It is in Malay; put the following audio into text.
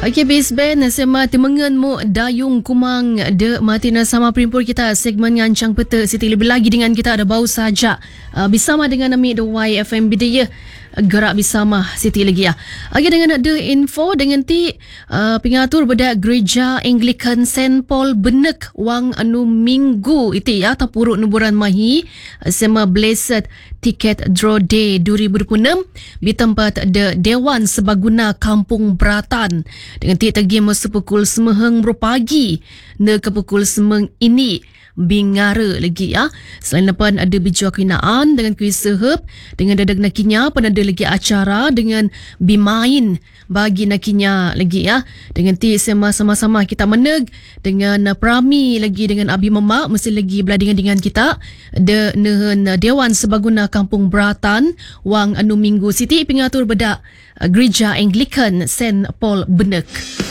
Okey, Base Band SMA Temengen Mu Dayung Kumang De Martina sama perimpur kita segmen Ngancang Peta Siti lebih lagi dengan kita ada bau saja bersama dengan Amik The YFM Bidaya gerak bersama Siti lagi ya. Okey, dengan ada info dengan ti pengatur bedak Gereja Anglican St Paul Benek wang anu minggu itu ya tapuruk nuburan mahi sema Blessed Ticket Draw Day 2026 di tempat de Dewan Sebaguna Kampung Beratan dengan ti tagi masa pukul semeheng pagi ne ke pukul semeng ini bingara lagi ya. Selain depan ada bijua kinaan dengan kuis sehep dengan dadak nakinya pun ada lagi acara dengan bimain bagi nakinya lagi ya. Dengan ti sama-sama kita meneg dengan Prami lagi dengan Abi Mamak mesti lagi beladingan dengan kita de nehen Dewan Sebaguna Kampung Beratan wang anu minggu Siti pengatur bedak Gereja Anglican St Paul Benek.